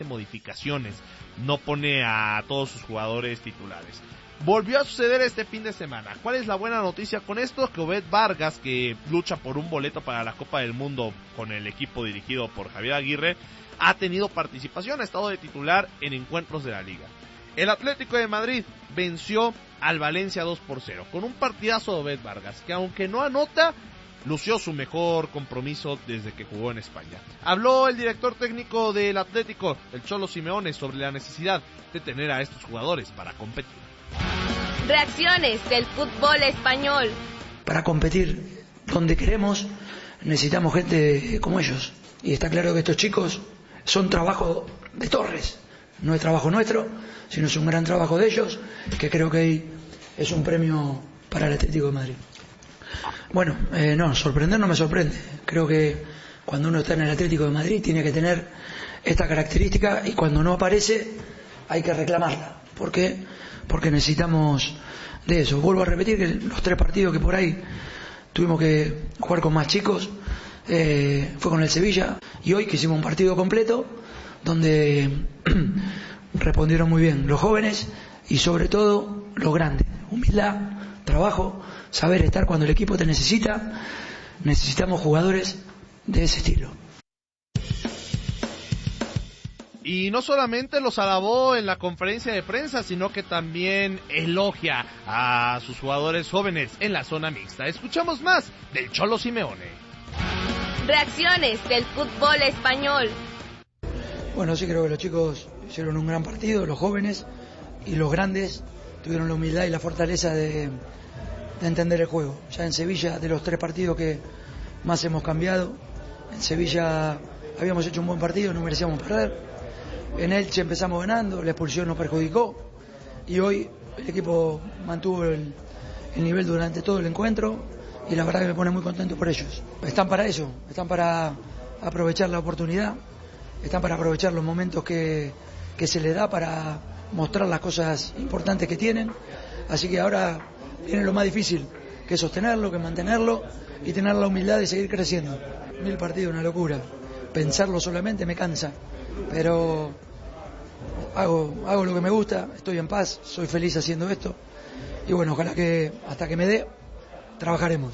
modificaciones, no pone a todos sus jugadores titulares. Volvió a suceder este fin de semana. ¿Cuál es la buena noticia con esto? Que Obed Vargas, que lucha por un boleto para la Copa del Mundo con el equipo dirigido por Javier Aguirre, ha tenido participación, ha estado de titular en encuentros de la liga. El Atlético de Madrid venció al Valencia 2-0, con un partidazo de Obed Vargas, que aunque no anota, lució su mejor compromiso desde que jugó en España. Habló el director técnico del Atlético, el Cholo Simeone, sobre la necesidad de tener a estos jugadores para competir. Reacciones del fútbol español. Para competir donde queremos necesitamos gente como ellos. Y está claro que estos chicos son trabajo de Torres. No es trabajo nuestro, sino es un gran trabajo de ellos, que creo que es un premio para el Atlético de Madrid. Bueno, no, sorprender no me sorprende. Creo que cuando uno está en el Atlético de Madrid tiene que tener esta característica y cuando no aparece hay que reclamarla. ¿Por qué? Porque necesitamos de eso. Vuelvo a repetir que los 3 partidos que por ahí tuvimos que jugar con más chicos fue con el Sevilla, y hoy que hicimos un partido completo donde respondieron muy bien los jóvenes y sobre todo los grandes. Humildad, trabajo, saber estar cuando el equipo te necesita. Necesitamos jugadores de ese estilo. Y no solamente los alabó en la conferencia de prensa, sino que también elogia a sus jugadores jóvenes en la zona mixta. Escuchamos más del Cholo Simeone. Reacciones del fútbol español. Bueno, sí creo que los chicos hicieron un gran partido, los jóvenes y los grandes tuvieron la humildad y la fortaleza de entender el juego. Ya en Sevilla, de los 3 partidos que más hemos cambiado, en Sevilla habíamos hecho un buen partido, no merecíamos perder. En Elche empezamos ganando, la expulsión nos perjudicó y hoy el equipo mantuvo el nivel durante todo el encuentro y la verdad que me pone muy contento por ellos. Están para eso, están para aprovechar la oportunidad, están para aprovechar los momentos que se les da para mostrar las cosas importantes que tienen, así que ahora viene lo más difícil, que es sostenerlo, que mantenerlo y tener la humildad de seguir creciendo. 1000 partidos, una locura, pensarlo solamente me cansa, pero hago lo que me gusta, estoy en paz, soy feliz haciendo esto y bueno, ojalá que hasta que me dé, trabajaremos.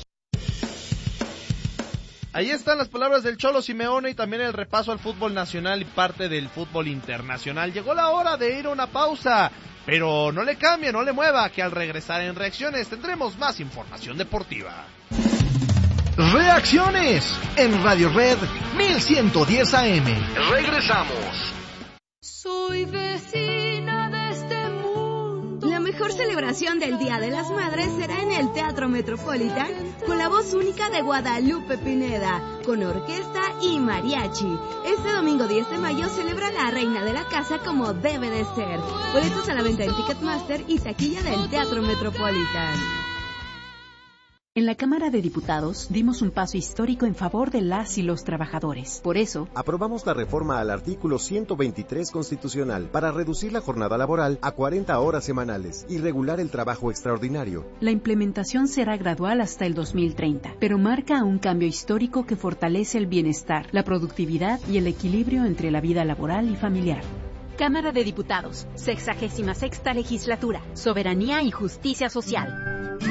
Ahí están las palabras del Cholo Simeone y también el repaso al fútbol nacional y parte del fútbol internacional. Llegó la hora de ir a una pausa, pero no le cambie, no le mueva, que al regresar en Reacciones tendremos más información deportiva. Reacciones en Radio Red 1110 AM. Regresamos. Soy vecina de este mundo. La mejor celebración del Día de las Madres será en el Teatro Metropolitan con la voz única de Guadalupe Pineda, con orquesta y mariachi. Este domingo 10 de mayo celebra la reina de la casa como debe de ser. Boletos a la venta en Ticketmaster y taquilla del Teatro Metropolitan. En la Cámara de Diputados dimos un paso histórico en favor de las y los trabajadores. Por eso, aprobamos la reforma al artículo 123 constitucional para reducir la jornada laboral a 40 horas semanales y regular el trabajo extraordinario. La implementación será gradual hasta el 2030, pero marca un cambio histórico que fortalece el bienestar, la productividad y el equilibrio entre la vida laboral y familiar. Cámara de Diputados, 66ª Legislatura, Soberanía y Justicia Social.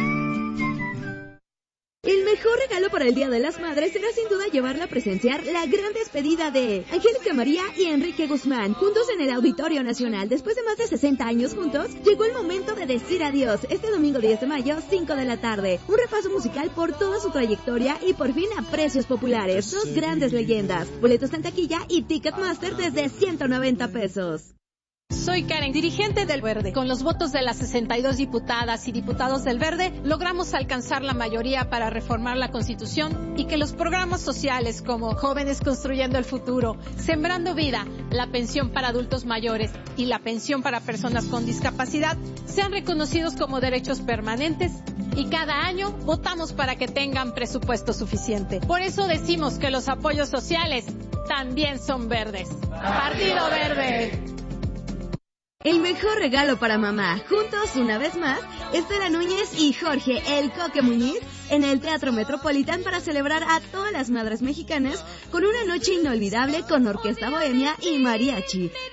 El mejor regalo para el Día de las Madres será sin duda llevarla a presenciar la gran despedida de Angélica María y Enrique Guzmán, juntos en el Auditorio Nacional. Después de más de 60 años juntos, llegó el momento de decir adiós. Este domingo 10 de mayo, 5 de la tarde. Un repaso musical por toda su trayectoria y por fin a precios populares. 2 grandes leyendas. Boletos en taquilla y Ticketmaster desde 190 pesos. Soy Karen, dirigente del Verde. Con los votos de las 62 diputadas y diputados del Verde, logramos alcanzar la mayoría para reformar la Constitución y que los programas sociales como Jóvenes Construyendo el Futuro, Sembrando Vida, la pensión para adultos mayores y la pensión para personas con discapacidad sean reconocidos como derechos permanentes y cada año votamos para que tengan presupuesto suficiente. Por eso decimos que los apoyos sociales también son verdes. Partido Verde. El mejor regalo para mamá, juntos una vez más, Estela Núñez y Jorge El Coque Muñiz en el Teatro Metropolitan para celebrar a todas las madres mexicanas con una noche inolvidable con orquesta bohemia y mariachi.